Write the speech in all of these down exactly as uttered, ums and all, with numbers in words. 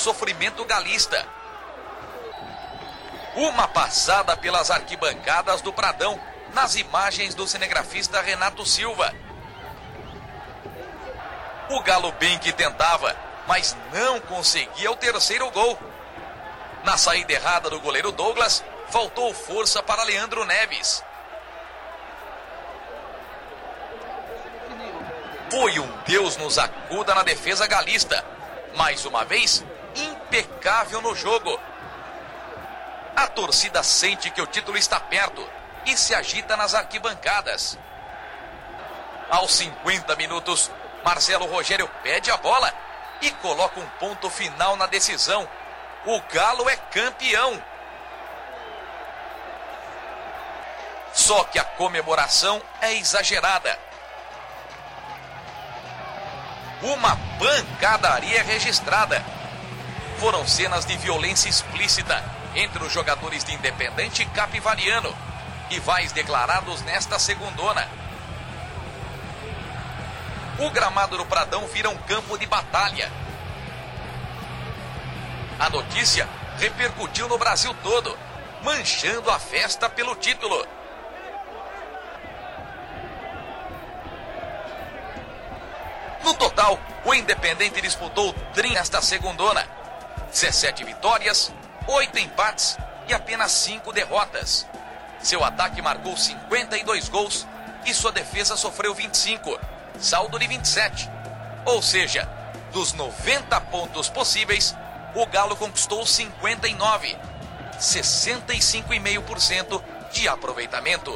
sofrimento galista. Uma passada pelas arquibancadas do Pradão, nas imagens do cinegrafista Renato Silva. O Galo bem que tentava, mas não conseguia o terceiro gol. Na saída errada do goleiro Douglas, faltou força para Leandro Neves. Foi um Deus nos acuda na defesa galista. Mais uma vez, impecável no jogo. A torcida sente que o título está perto e se agita nas arquibancadas. Aos cinquenta minutos, Marcelo Rogério pede a bola e coloca um ponto final na decisão. O Galo é campeão. Só que a comemoração é exagerada. Uma pancadaria registrada. Foram cenas de violência explícita entre os jogadores de Independente e Capivariano, rivais declarados nesta segundona. O gramado do Pradão vira um campo de batalha. A notícia repercutiu no Brasil todo, manchando a festa pelo título. No total, o Independente disputou trinta nesta segundona. dezessete vitórias, oito empates e apenas cinco derrotas. Seu ataque marcou cinquenta e dois gols e sua defesa sofreu vinte e cinco, saldo de vinte e sete. Ou seja, dos noventa pontos possíveis, o Galo conquistou cinquenta e nove, sessenta e cinco vírgula cinco por cento de aproveitamento.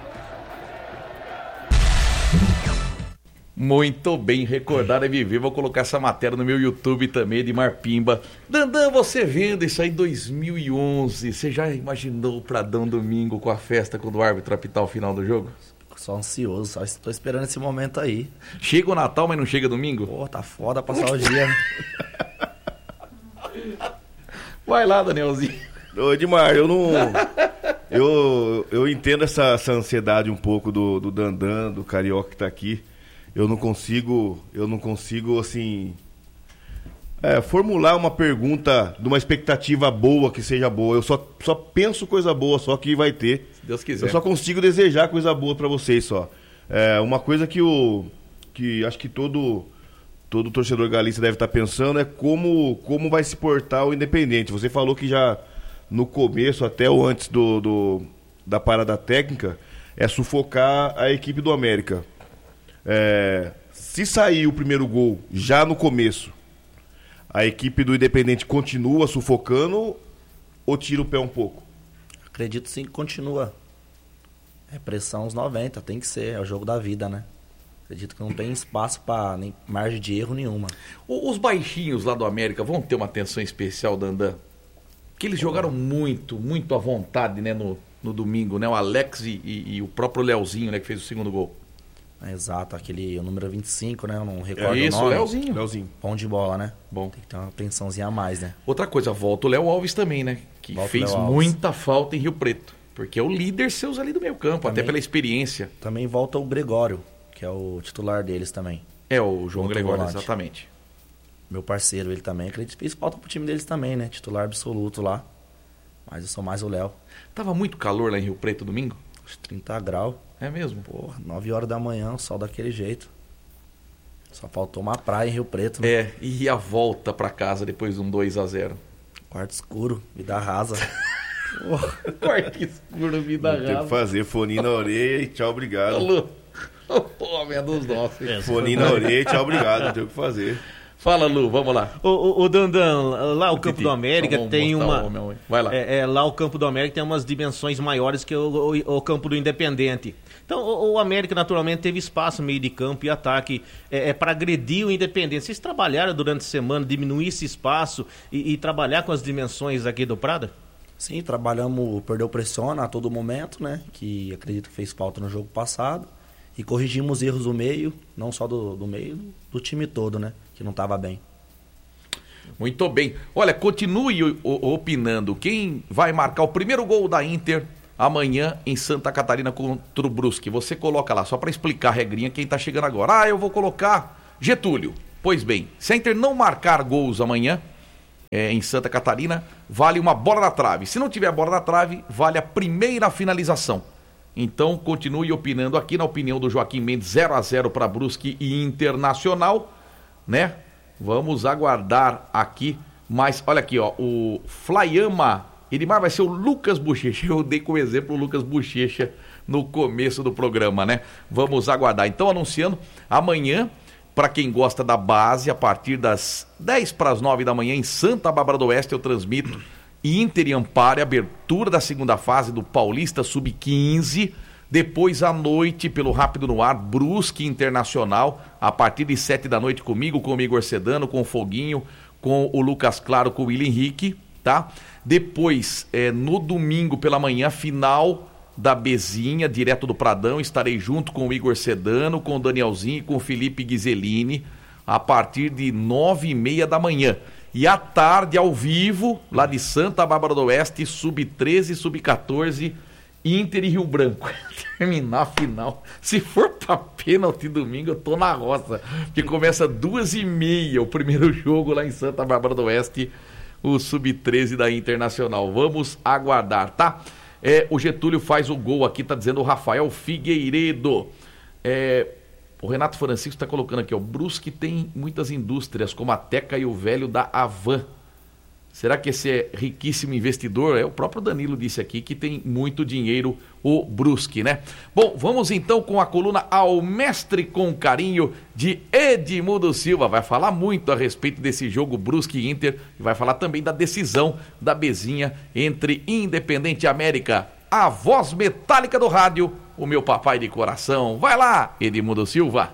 Muito bem recordado, é viver. Vou colocar essa matéria no meu YouTube também, de Marpimba. Dandan, você vendo isso aí em dois mil e onze, você já imaginou o Pradão domingo com a festa, quando o árbitro apitar o final do jogo? Só ansioso, só estou esperando esse momento aí. Chega o Natal, mas não chega domingo? Pô, tá foda passar o dia. Vai lá, Danielzinho. Ô, Edmar, eu não... eu, eu entendo essa, essa ansiedade um pouco do, do Dandan, do Carioca que tá aqui. Eu não consigo, eu não consigo, assim, é, formular uma pergunta de uma expectativa boa, que seja boa. Eu só, só penso coisa boa, só que vai ter. Se Deus quiser. Eu só consigo desejar coisa boa pra vocês, só. É, uma coisa que o que acho que todo, todo torcedor galista deve estar pensando é como, como vai se portar o Independente. Você falou que já no começo, até ou antes do, do, da parada técnica, é sufocar a equipe do América. É, se sair o primeiro gol já no começo, a equipe do Independente continua sufocando ou tira o pé um pouco? Acredito sim que continua. É pressão aos noventa, tem que ser, é o jogo da vida, né? Acredito que não tem espaço para nem margem de erro nenhuma. Os baixinhos lá do América vão ter uma atenção especial, Dandan? Que eles jogaram muito, muito à vontade, né, no, no domingo, né? O Alex e, e, e o próprio Leozinho, né, que fez o segundo gol. Exato, aquele o número vinte e cinco, né? Eu não recordo é isso, o nome. Leozinho. Leozinho. Bom de bola, né? Bom. Tem que ter uma atençãozinha a mais, né? Outra coisa, volta o Léo Alves também, né? Que Volta fez muita falta em Rio Preto. Porque é o líder seus ali do meio campo, também, até pela experiência. Também volta o Gregório, que é o titular deles também. É, o João Outro Gregório, volante. exatamente. Meu parceiro, ele também. Acredito que fez falta pro time deles também, né? Titular absoluto lá. Mas eu sou mais o Léo. Tava muito calor lá em Rio Preto domingo? Uns trinta graus. É mesmo? Porra, nove horas da manhã, o sol daquele jeito. Só faltou uma praia em Rio Preto, né? É, e a volta pra casa depois de um dois a zero. Quarto escuro, vida rasa. Quarto escuro, vida Não tem o que rasa. fazer, foninho na orelha e tchau, obrigado. Alô. Pô, minha dos nossos. Foninho na orelha e tchau, obrigado, não tem o que fazer. Fala, Lu, vamos lá. O, o, o Dandan, lá o, O Campo Titi, do América vamos tem mostrar uma... o meu- Vai lá. É, é, lá o Campo do América tem umas dimensões maiores que o, o, o Campo do Independente. Então o, o América naturalmente teve espaço no meio de campo e ataque é, é, para agredir o Independente. Vocês trabalharam durante a semana, diminuir esse espaço e, e trabalhar com as dimensões aqui do Prada? Sim, trabalhamos, perdeu pressiona a todo momento, né? Que acredito que fez falta no jogo passado. E corrigimos erros do meio, não só do, do meio, do time todo, né? Que não estava bem. Muito bem. Olha, continue o- o- opinando. Quem vai marcar o primeiro gol da Inter amanhã em Santa Catarina contra o Brusque? Você coloca lá, só para explicar a regrinha, quem tá chegando agora. Ah, eu vou colocar Getúlio. Pois bem, se a Inter não marcar gols amanhã, é, em Santa Catarina, vale uma bola na trave. Se não tiver bola na trave, vale a primeira finalização. Então, continue opinando aqui, na opinião do Joaquim Mendes, zero a zero para Brusque e Internacional, né? Vamos aguardar aqui, mas olha aqui, ó, o Flyama, Edmar, vai ser o Lucas Bochecha. Eu dei como exemplo o Lucas Bochecha no começo do programa, né? Vamos aguardar. Então, anunciando, amanhã, para quem gosta da base, a partir das dez para as nove da manhã, em Santa Bárbara do Oeste, eu transmito Inter e Amparo, abertura da segunda fase do Paulista sub quinze. Depois, à noite, pelo Rápido no Ar, Brusque Internacional, a partir de sete da noite comigo, com o Igor Sedano, com o Foguinho, com o Lucas Claro, com o William Henrique, tá? Depois, é, no domingo pela manhã, final da Bezinha, direto do Pradão, estarei junto com o Igor Sedano, com o Danielzinho e com o Felipe Ghiselini, a partir de nove e meia da manhã. E à tarde, ao vivo, lá de Santa Bárbara do Oeste, sub treze, sub quatorze, Inter e Rio Branco. Terminar a final. Se for pra pênalti domingo, eu tô na roça. Porque começa duas e meia o primeiro jogo lá em Santa Bárbara do Oeste, o sub treze da Internacional. Vamos aguardar, tá? É, o Getúlio faz o gol aqui, tá dizendo o Rafael Figueiredo. É, o Renato Francisco está colocando aqui, ó, o Brusque tem muitas indústrias, como a Teca e o velho da Avan. Será que esse é riquíssimo investidor? É, o próprio Danilo disse aqui que tem muito dinheiro o Brusque, né? Bom, vamos então com a coluna Ao Mestre com Carinho, de Edmundo Silva. Vai falar muito a respeito desse jogo Brusque e Inter e vai falar também da decisão da Bezinha entre Independente e América. A voz metálica do rádio, o meu papai de coração. Vai lá, Edmundo Silva.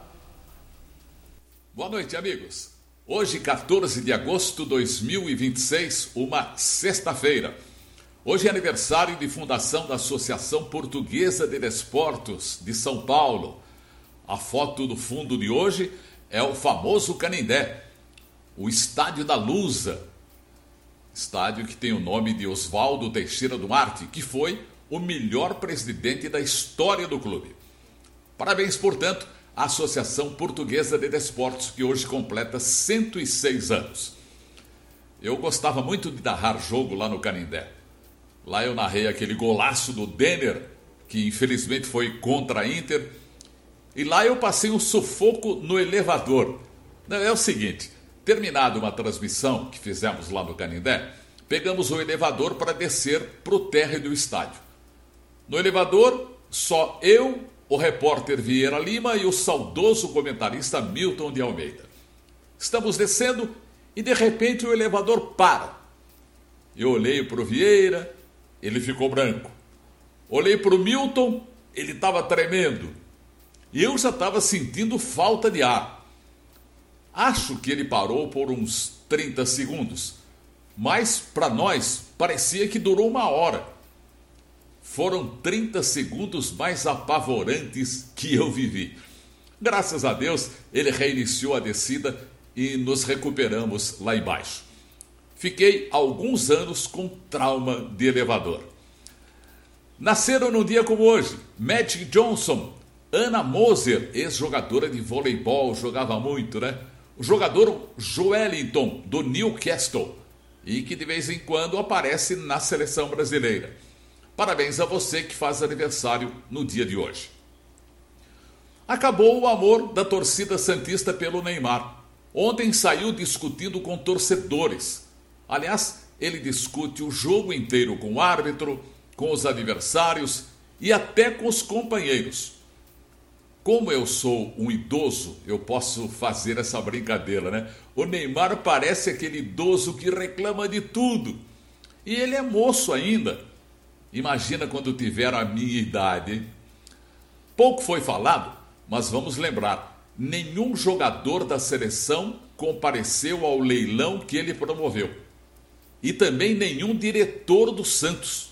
Boa noite, amigos. Hoje, quatorze de agosto de dois mil e vinte e seis, uma sexta-feira. Hoje é aniversário de fundação da Associação Portuguesa de Desportos de São Paulo. A foto do fundo de hoje é o famoso Canindé, o Estádio da Lusa, estádio que tem o nome de Oswaldo Teixeira do Marte, que foi o melhor presidente da história do clube. Parabéns, portanto, à Associação Portuguesa de Desportos, que hoje completa cento e seis anos. Eu gostava muito de narrar jogo lá no Canindé. Lá eu narrei aquele golaço do Denner, que infelizmente foi contra a Inter. E lá eu passei um sufoco no elevador. É o seguinte, terminada uma transmissão que fizemos lá no Canindé, pegamos o elevador para descer para o térreo do estádio. No elevador, só eu, o repórter Vieira Lima e o saudoso comentarista Milton de Almeida. Estamos descendo e de repente o elevador para. Eu olhei para o Vieira, ele ficou branco. Olhei para o Milton, ele estava tremendo. E eu já estava sentindo falta de ar. Acho que ele parou por uns trinta segundos, mas para nós parecia que durou uma hora. Foram trinta segundos mais apavorantes que eu vivi. Graças a Deus, ele reiniciou a descida e nos recuperamos lá embaixo. Fiquei alguns anos com trauma de elevador. Nasceram num dia como hoje, Magic Johnson, Anna Moser, ex-jogadora de voleibol, jogava muito, né? O jogador Joelinton, do Newcastle, e que de vez em quando aparece na seleção brasileira. Parabéns a você que faz aniversário no dia de hoje. Acabou o amor da torcida santista pelo Neymar. Ontem saiu discutindo com torcedores. Aliás, ele discute o jogo inteiro com o árbitro, com os adversários e até com os companheiros. Como eu sou um idoso, eu posso fazer essa brincadeira, né? O Neymar parece aquele idoso que reclama de tudo. E ele é moço ainda. Imagina quando tiver a minha idade, hein? Pouco foi falado, mas vamos lembrar, nenhum jogador da seleção compareceu ao leilão que ele promoveu. E também nenhum diretor do Santos.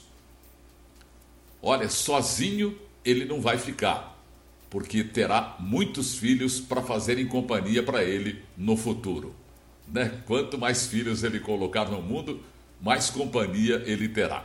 Olha, sozinho ele não vai ficar, porque terá muitos filhos para fazerem companhia para ele no futuro, né? Quanto mais filhos ele colocar no mundo, mais companhia ele terá.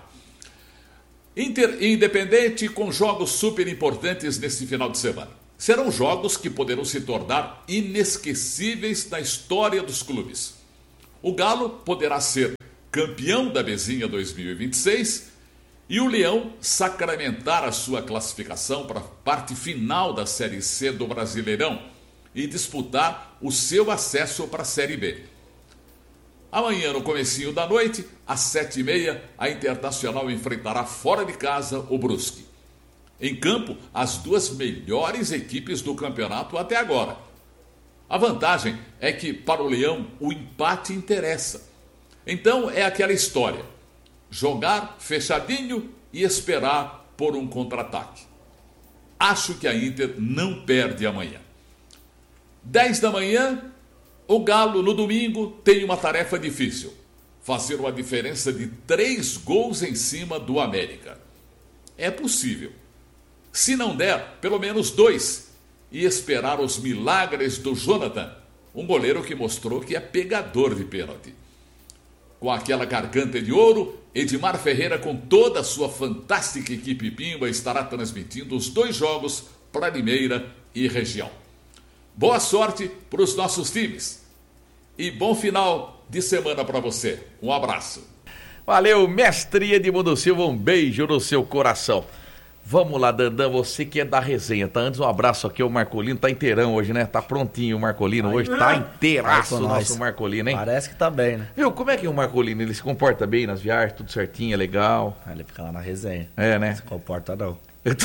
Inter e Independente com jogos super importantes nesse final de semana. Serão jogos que poderão se tornar inesquecíveis na história dos clubes. O Galo poderá ser campeão da Bezinha dois mil e vinte e seis e o Leão sacramentar a sua classificação para a parte final da Série C do Brasileirão e disputar o seu acesso para a Série B. Amanhã, no comecinho da noite, às sete e meia, a Internacional enfrentará fora de casa o Brusque. Em campo, as duas melhores equipes do campeonato até agora. A vantagem é que, para o Leão, o empate interessa. Então, é aquela história: jogar fechadinho e esperar por um contra-ataque. Acho que a Inter não perde amanhã. dez da manhã, o Galo, no domingo, tem uma tarefa difícil: fazer uma diferença de três gols em cima do América. É possível. Se não der, pelo menos dois, e esperar os milagres do Jonathan, um goleiro que mostrou que é pegador de pênalti. Com aquela garganta de ouro, Edmar Ferreira, com toda a sua fantástica equipe Pimba, estará transmitindo os dois jogos para Limeira e região. Boa sorte para os nossos times e bom final de semana para você. Um abraço. Valeu, mestre Edmundo Silva, um beijo no seu coração. Vamos lá, Dandan, você que é da resenha, tá? Antes um abraço aqui, o Marcolino tá inteirão hoje, né? Tá prontinho o Marcolino hoje, tá inteiraço o nosso Marcolino, hein? Parece que tá bem, né? Viu, como é que é o Marcolino? Ele se comporta bem nas viagens, tudo certinho, é legal? Ele fica lá na resenha. É, né? Se comporta não.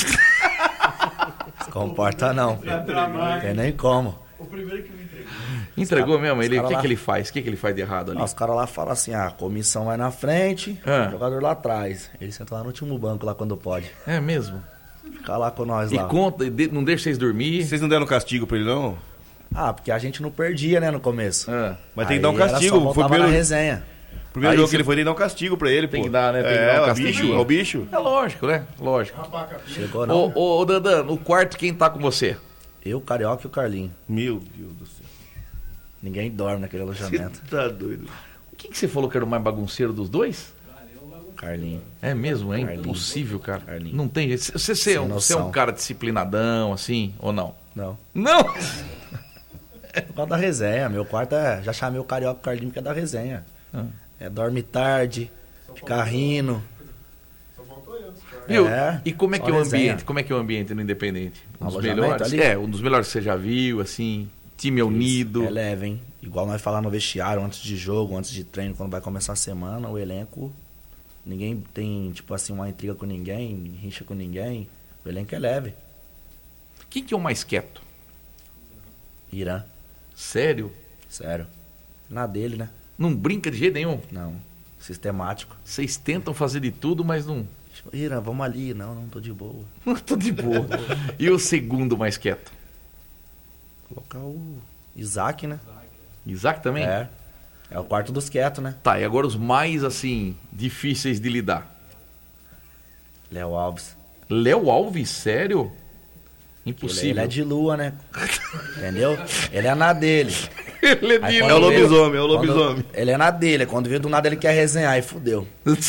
Se comporta não. Tem nem como. O primeiro que me entregou. Entregou cara, mesmo? Ele, o que, lá... que ele faz? O que, que ele faz de errado ali? Não, os caras lá falam assim, ah, a comissão vai na frente, ah. o jogador lá atrás. Ele senta lá no último banco lá quando pode. É mesmo? Fica lá com nós e lá. E conta, não deixa vocês dormir? Vocês não deram castigo pra ele, não? Ah, porque a gente não perdia, né, no começo. Ah. Mas tem que dar um castigo. Foi primeiro... na resenha. O primeiro jogo que ele foi, tem que dar um castigo pra ele, tem pô. Que dar, né? Tem é, que dar um é, bicho, é o bicho. É lógico, né? Lógico. Chegou não. Ô, ô, ô, Dandan, no quarto quem tá com você? Eu, o Carioca e o Carlinho. Meu Deus do céu. Ninguém dorme naquele alojamento. Você tá doido. O que, que você falou que era o mais bagunceiro dos dois? Carlinho. É mesmo, é Carlinho. Impossível, cara. Carlinho. Não tem jeito. Você, você, é um, você é um cara disciplinadão, assim, ou não? Não. Não? Por causa da resenha. Meu quarto é... Já chamei o Carioca e o Carlinho porque é da resenha. Ah. É, dorme tarde, fica rindo. Só faltou eu. Viu? É, e como é que é o resenha. ambiente? Como é que é o ambiente no Independente? Um dos Alojamento melhores? ali? É, um dos melhores que você já viu, assim, time unido. É leve, hein? Igual nós falamos no vestiário, antes de jogo, antes de treino, quando vai começar a semana, o elenco... Ninguém tem, tipo assim, uma intriga com ninguém, rincha com ninguém. O elenco é leve. Quem que é o mais quieto? Irã. Sério? Sério. Na dele, né? Não brinca de jeito nenhum? Não. Sistemático. Vocês tentam fazer de tudo, mas não... Irã, vamos ali. Não, não, tô de boa. Não, tô de boa. E o segundo mais quieto? Colocar o Isaac, né? Isaac também? É. É o quarto dos quietos, né? Tá, e agora os mais, assim, difíceis de lidar? Léo Alves. Léo Alves, sério? Impossível. Ele, ele é de lua, né? Entendeu? Ele é na dele. Ele é Aí de quando É o lua. vê- lobisomem, é o quando- lobisomem. Ele é na dele. Quando vê do nada ele quer resenhar, aí fudeu.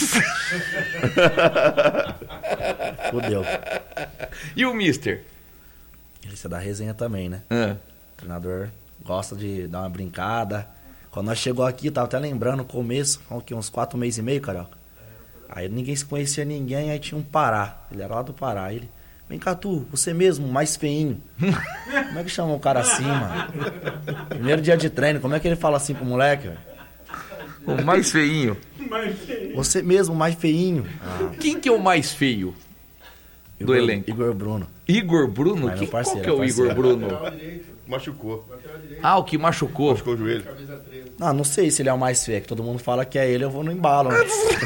Fudeu. E o mister? Ele é da resenha também, né? Ah, O treinador gosta de dar uma brincada. Quando nós chegou aqui, tava até lembrando no começo, aqui, uns quatro meses e meio, Carioca. Aí ninguém se conhecia ninguém, aí tinha um Pará. Ele era lá do Pará. Aí ele, vem cá tu, você mesmo, mais feinho. Como é que chama um cara assim, mano? Primeiro dia de treino, como é que ele fala assim pro moleque, velho? o mais feinho. Você mesmo, mais feinho. Quem que é o mais feio do Igor- elenco? Igor Bruno. Igor Bruno? Mas Que, meu parceiro, qual que é o parceiro. Igor Bruno? Machucou. Ah, o que machucou. Machucou o joelho. Não, não sei se ele é o mais feio, que todo mundo fala que é ele, eu vou no embalo, né?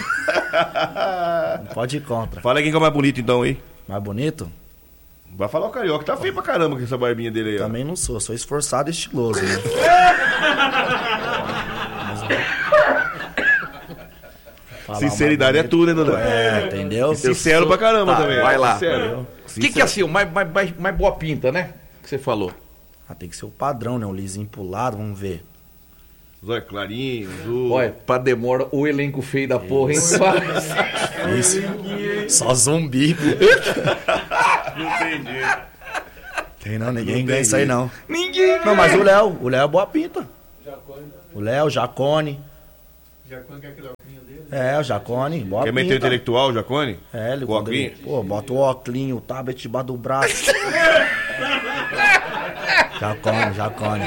Não pode ir contra. Fala aí quem que é o mais bonito então, hein? Mais bonito? Vai falar o Carioca. Tá feio pra caramba com essa barbinha dele aí, ó. Também não sou, sou esforçado e estiloso, né? Falar Sinceridade é mais tudo, né, bonito. Dodô? É, entendeu? Sincero pra caramba Tá, também. vai lá. Sincero. O que, que é assim, o mais, mais, mais, mais boa pinta, né? Que você falou. Ah, tem que ser o padrão, né? O lisinho pro lado, vamos ver. Zóio clarinho, azul. Olha, pra demora, o elenco feio da porra, hein? Isso. Só zumbi, pô. Não tem jeito. Tem não, ninguém Não ganha tem isso aí jeito. não. Ninguém. Não, mas o Léo, o Léo é boa pinta. O Léo, Jacone. Jacone quer aquele óculos dele? É, o Jacone, boa Quer meter o pinta. intelectual, Jacone? É, ele O quando ele, óculos? pô, bota o óculos, o tablet debaixo do braço. Jacone, Jacone.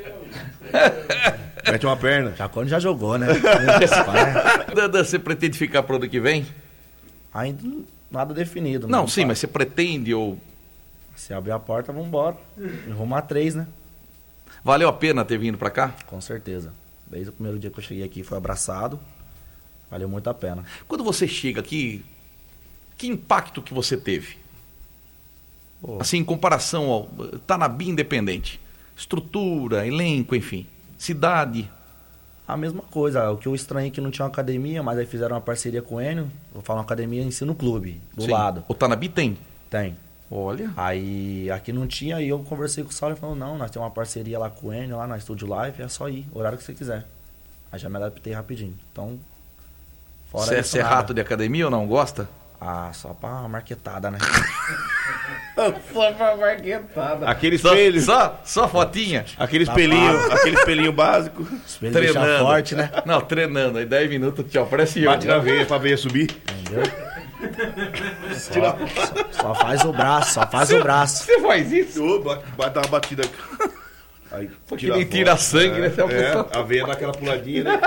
Mete uma perna. Jacone já jogou, né? Dandan, você pretende ficar pro ano que vem? Ainda nada definido. Não, né? sim, mas você pretende ou... Se abrir a porta, vambora. Arrumar três, né? Valeu a pena ter vindo pra cá? Com certeza. Desde o primeiro dia que eu cheguei aqui, foi abraçado. Valeu muito a pena. Quando você chega aqui, que impacto que você teve? Pô, Assim, em comparação ao... Tá na Bia Independente. Estrutura, elenco, enfim. Cidade. a mesma coisa. O que eu estranhei é que não tinha uma academia, mas aí fizeram uma parceria com o Enio. Vou falar uma academia ensino clube, do Sim. lado. O Tanabi tem? Tem. Olha. Aí aqui não tinha, aí eu conversei com o Saulo e falou, não, nós temos uma parceria lá com o Enio, lá na Estúdio Live, é só ir, horário que você quiser. Aí já me adaptei rapidinho. Então, fora Você é, isso, você é nada. rato de academia ou não? Gosta? Ah, só pra marquetada, né? Só pra marquetada. Aquele Só, espelho, só, só fotinha? aquele Tá espelhinho, pago. aquele espelhinho básico. Espelho deixar Treinando. forte, né? Não, treinando. Aí dez minutos, tchau. Parece eu. Bate na veia pra veia subir. Entendeu? Só, só faz o braço, só faz o braço. Você faz isso? Ô, bate, bate uma batida. Aí, Pô, que tira nem a tira foto. sangue, né? Você é uma É, pessoa- a veia dá aquela puladinha, né?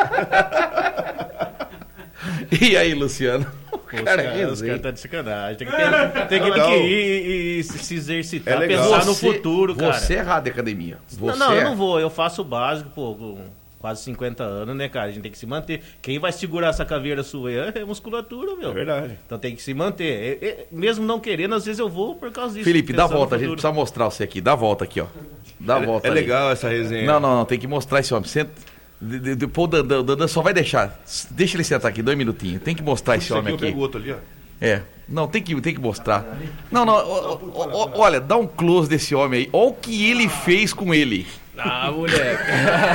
E aí, Luciano? O Pô, cara os é caras resenha. tá de sacanagem. Tem que, ter, tem que Legal. ir e, e se exercitar, É legal. pensar no Você- futuro, cara. Você é rato de academia. Você Não, não, é... eu não vou. Eu faço o básico, pô, com quase cinquenta anos, né, cara? A gente tem que se manter. Quem vai segurar essa caveira sua aí é musculatura, meu. É verdade. Então tem que se manter. É- é- mesmo não querendo, às vezes eu vou por causa disso. Felipe, dá a pensando no volta. A gente futuro. precisa mostrar você aqui. Dá a volta aqui, ó. Dá a É, volta é ali. legal essa resenha. Não, não, não. Tem que mostrar esse homem. Senta... de- de- de- Pô, o Dandan, o Dandan só vai deixar. Deixa ele sentar aqui, dois minutinhos. Tem que mostrar esse Esse aqui homem eu aqui. pego outro ali, ó. É. Não, tem que, tem que mostrar. Não, não. ó, ó, ó, olha, dá um close desse homem aí. Olha o que ele fez com ele. Ah, moleque.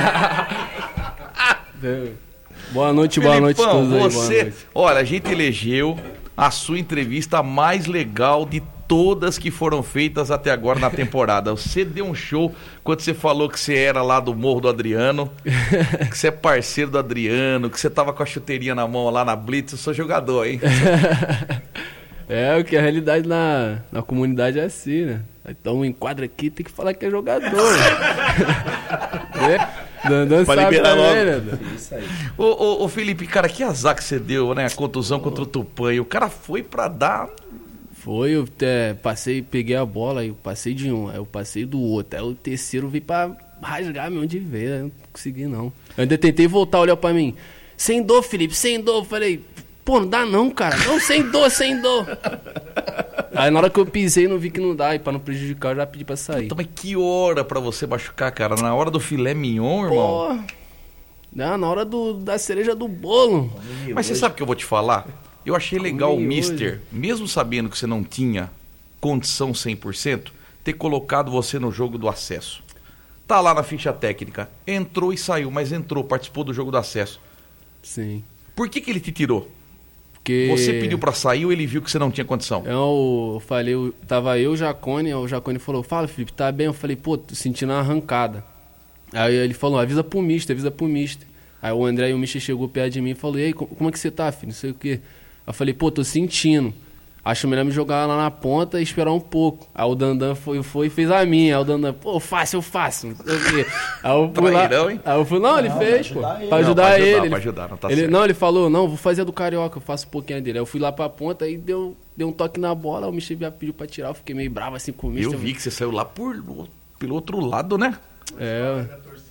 Boa noite, boa noite a Felipão, todos aí, boa você, noite. olha, a gente elegeu a sua entrevista mais legal de todas que foram feitas até agora na temporada. Você deu um show quando você falou que você era lá do Morro do Adriano, que você é parceiro do Adriano, que você tava com a chuteirinha na mão lá na Blitz. Eu sou jogador, hein? É, o que a realidade na, na comunidade é assim, né? Então um enquadro aqui, tem que falar que é jogador. Né? Dandan Pra sabe liberar também, logo. né? Isso aí. Ô, ô, ô, Felipe, cara, que azar que você deu, né? A contusão contra o Tupan. O cara foi pra dar... Foi, eu é, passei, peguei a bola, aí eu passei de um, aí eu passei do outro. Aí o terceiro veio pra rasgar meu onde veio, aí eu não consegui não. Eu ainda tentei voltar, olhar pra mim. Sem dor, Felipe, sem dor. Eu falei, pô, não dá não, cara. Não, sem dor, sem dor. Aí na hora que eu pisei, não vi que não dá. E pra não prejudicar, eu já pedi pra sair. Então, mas que hora pra você machucar, cara? Na hora do filé mignon, irmão? Pô, não, na hora do, da cereja do bolo. Mas você sabe o que eu vou te falar? Eu achei legal o Comi Mister, hoje. mesmo sabendo que você não tinha condição cem por cento, ter colocado você no jogo do acesso. Tá lá na ficha técnica. Entrou e saiu, mas entrou, participou do jogo do acesso. Sim. Por que que ele te tirou? Porque... Você pediu pra sair ou ele viu que você não tinha condição? Eu falei, eu, tava eu e o Jacone, o Jacone falou, fala Felipe, tá bem? Eu falei, pô, tô sentindo uma arrancada. Aí ele falou, avisa pro mister, avisa pro mister. Aí o André e o mister chegou perto de mim e falou, e aí, co- como é que você tá, filho? Não sei o quê. Eu falei, pô, tô sentindo. Acho melhor me jogar lá na ponta e esperar um pouco. Aí o Dandan foi, foi e fez a minha. Aí o Dandan, pô, faço, eu faço. Não sei o quê. Aí eu fui lá. Trairão, hein? Aí eu fui, não, ele Não, fez, pra pô. ajudar ele. Pra Não, ajudar pra ajudar, ele. pra Ele- ajudar, não tá ele, certo. Não, ele falou, não, vou fazer a do Carioca, eu faço um pouquinho dele. Aí eu fui lá pra ponta e deu, deu um toque na bola. O mister já pediu pra tirar, eu fiquei meio bravo assim com o mister. Eu vi que você saiu lá por, pelo outro lado, né? É.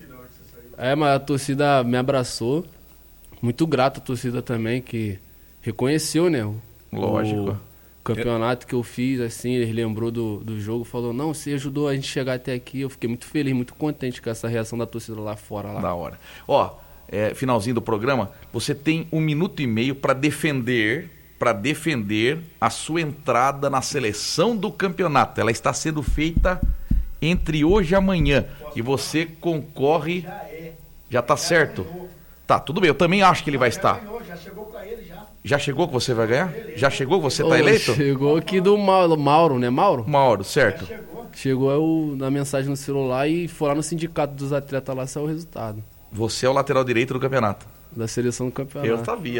É, mas a torcida me abraçou. Muito grato a torcida também, que reconheceu, né? O, Lógico. o campeonato que eu fiz, assim, ele lembrou do, do jogo, falou, não, você ajudou a gente chegar até aqui. Eu fiquei muito feliz, muito contente com essa reação da torcida lá fora. Lá. Da hora. Ó, é, finalzinho do programa, você tem um minuto e meio para defender, para defender a sua entrada na seleção do campeonato. Ela está sendo feita entre hoje e amanhã. E você concorre. Já tá certo? Tá, tudo bem. Eu também acho que ele vai estar. Já chegou pra ele já. Já chegou que você vai ganhar? Já chegou que você Ô, tá eleito? Chegou aqui do Mauro, Mauro, né, Mauro? Mauro, certo? Chegou eu, na mensagem no celular e foi lá no sindicato dos atletas lá, saiu o resultado. Você é o lateral direito do campeonato. Da seleção do campeonato. Eu sabia.